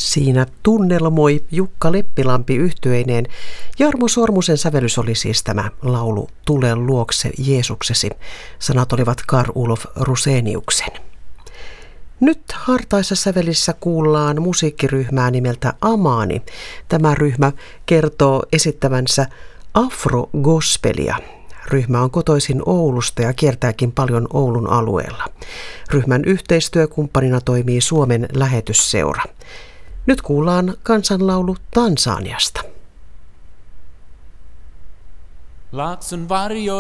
Siinä tunnelmoi Jukka Leppilampi yhtyeineen. Jarmo Sormusen sävellys oli siis tämä laulu Tule luokse Jeesuksesi. Sanat olivat Karl-Olof Ruseniuksen. Nyt hartaissa sävelissä kuullaan musiikkiryhmää nimeltä Amani. Tämä ryhmä kertoo esittävänsä afrogospelia. Ryhmä on kotoisin Oulusta ja kiertääkin paljon Oulun alueella. Ryhmän yhteistyökumppanina toimii Suomen lähetysseura. Nyt kuullaan kansanlaulu Tansaniasta. Laakson varjo